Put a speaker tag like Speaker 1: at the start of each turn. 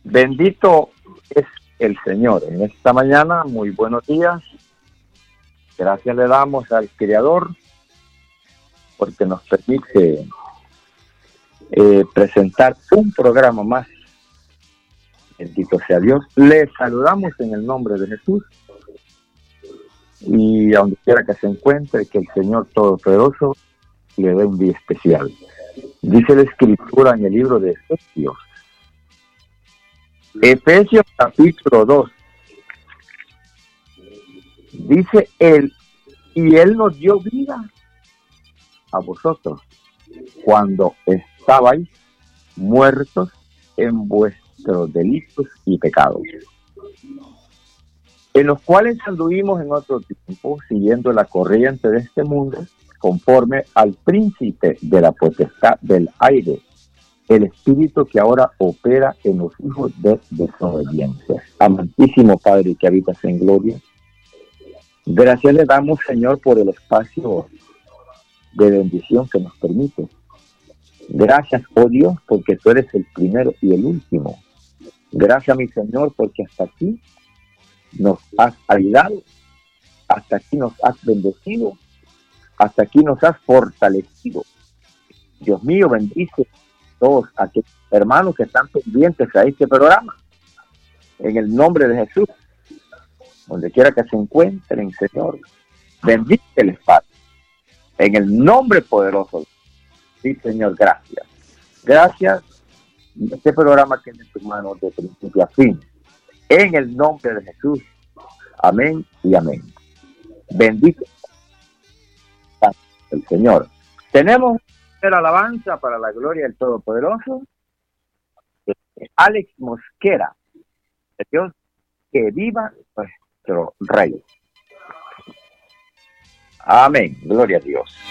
Speaker 1: Bendito es el Señor. En esta mañana, muy buenos días. Gracias le damos al Creador porque nos permite presentar un programa más. Bendito sea Dios. Le saludamos en el nombre de Jesús. Y a donde quiera que se encuentre, que el Señor Todopoderoso le dé un día especial. Dice la Escritura en el libro de Efesios capítulo 2. Dice Él, y Él nos dio vida a vosotros cuando estabais muertos en vuestros delitos y pecados, en los cuales anduvimos en otro tiempo, siguiendo la corriente de este mundo, conforme al príncipe de la potestad del aire, el espíritu que ahora opera en los hijos de desobediencia. Amantísimo Padre que habitas en gloria, gracias le damos, Señor, por el espacio de bendición que nos permite. Gracias, oh Dios, porque tú eres el primero y el último. Gracias, mi Señor, porque hasta aquí nos has ayudado, hasta aquí nos has bendecido, hasta aquí nos has fortalecido. Dios mío, bendice a todos aquellos hermanos que están pendientes a este programa. En el nombre de Jesús, donde quiera que se encuentren, Señor, bendíceles, Padre. En el nombre poderoso. Sí, Señor, gracias. Gracias. Este programa que en tus manos de principio a fin. En el nombre de Jesús. Amén y amén. Bendito el Señor. Tenemos una alabanza para la gloria del Todopoderoso. Alex Mosquera. Dios, que viva nuestro Rey. Amén. Gloria a Dios.